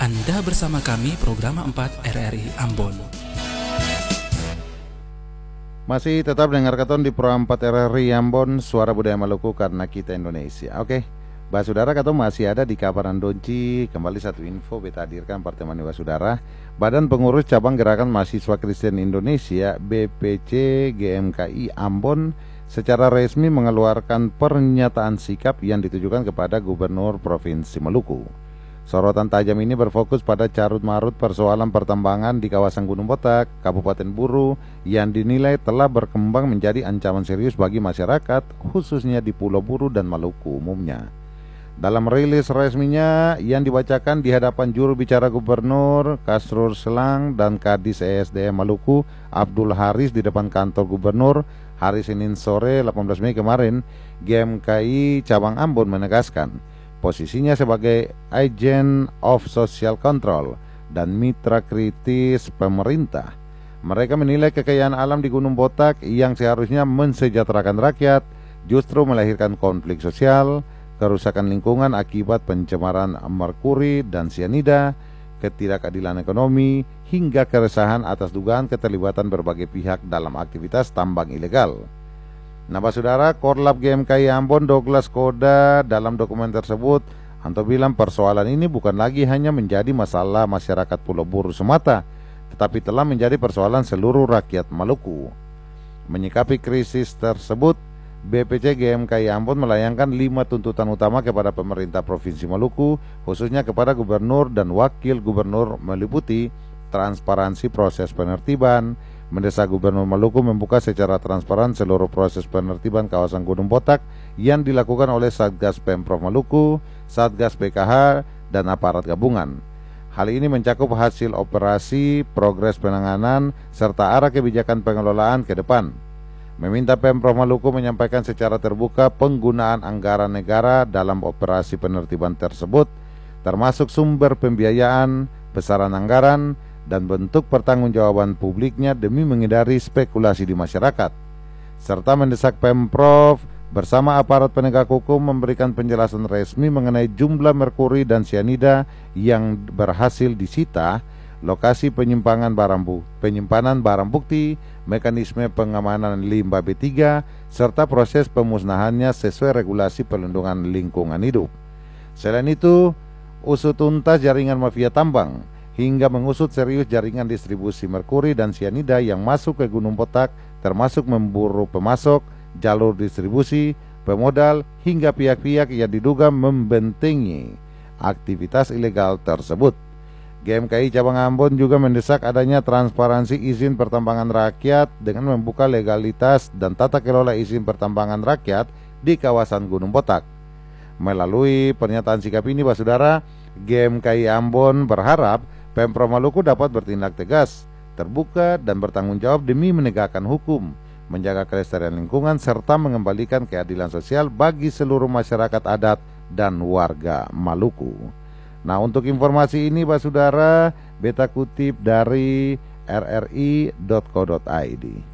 Anda bersama kami program 4 RRI Ambon. Masih tetap dengar katon di Pro 4 RRI Ambon, suara budaya Maluku karena kita Indonesia. Oke, Basudara katon masih ada di Kabaran Donci. Kembali satu info beta hadirkan pertemuan Basudara. Badan Pengurus Cabang Gerakan Mahasiswa Kristen Indonesia BPC GMKI Ambon secara resmi mengeluarkan pernyataan sikap yang ditujukan kepada Gubernur Provinsi Maluku. Sorotan tajam ini berfokus pada carut-marut persoalan pertambangan di kawasan Gunung Botak, Kabupaten Buru yang dinilai telah berkembang menjadi ancaman serius bagi masyarakat, khususnya di Pulau Buru dan Maluku umumnya. Dalam rilis resminya yang dibacakan di hadapan juru bicara Gubernur Kasrul Selang dan Kadis ESDM Maluku Abdul Haris di depan kantor Gubernur hari Senin sore 18 Mei kemarin, GMKI Cabang Ambon menegaskan posisinya sebagai Agent of Social Control dan mitra kritis pemerintah. Mereka menilai kekayaan alam di Gunung Botak yang seharusnya mensejahterakan rakyat justru melahirkan konflik sosial, kerusakan lingkungan akibat pencemaran merkuri dan sianida, ketidakadilan ekonomi, hingga keresahan atas dugaan keterlibatan berbagai pihak dalam aktivitas tambang ilegal. Nah, Saudara, Korlap GMKI Ambon Douglas Koda dalam dokumen tersebut Anto bilang persoalan ini bukan lagi hanya menjadi masalah masyarakat Pulau Buru semata, tetapi telah menjadi persoalan seluruh rakyat Maluku. Menyikapi krisis tersebut, BPC GMKI Ambon melayangkan 5 tuntutan utama kepada pemerintah Provinsi Maluku, khususnya kepada Gubernur dan Wakil Gubernur, meliputi transparansi proses penertiban, mendesak Gubernur Maluku membuka secara transparan seluruh proses penertiban kawasan Gunung Botak yang dilakukan oleh Satgas Pemprov Maluku, Satgas PKH, dan aparat gabungan. Hal ini mencakup hasil operasi, progres penanganan, serta arah kebijakan pengelolaan ke depan. Meminta Pemprov Maluku menyampaikan secara terbuka penggunaan anggaran negara dalam operasi penertiban tersebut, termasuk sumber pembiayaan, besaran anggaran, dan bentuk pertanggungjawaban publiknya demi menghindari spekulasi di masyarakat, serta mendesak Pemprov bersama aparat penegak hukum memberikan penjelasan resmi mengenai jumlah merkuri dan sianida yang berhasil disita, lokasi penyimpanan barang bukti, mekanisme pengamanan limbah B3, serta proses pemusnahannya sesuai regulasi perlindungan lingkungan hidup. Selain itu, usut tuntas jaringan mafia tambang hingga mengusut serius jaringan distribusi merkuri dan sianida yang masuk ke Gunung Botak, termasuk memburu pemasok, jalur distribusi, pemodal, hingga pihak-pihak yang diduga membentengi aktivitas ilegal tersebut. GMKI Cabang Ambon juga mendesak adanya transparansi izin pertambangan rakyat dengan membuka legalitas dan tata kelola izin pertambangan rakyat di kawasan Gunung Botak. Melalui pernyataan sikap ini, Saudara, GMKI Ambon berharap Pemprov Maluku dapat bertindak tegas, terbuka, dan bertanggung jawab demi menegakkan hukum, menjaga kelestarian lingkungan, serta mengembalikan keadilan sosial bagi seluruh masyarakat adat dan warga Maluku. Nah, untuk informasi ini, Saudara, beta kutip dari rri.co.id.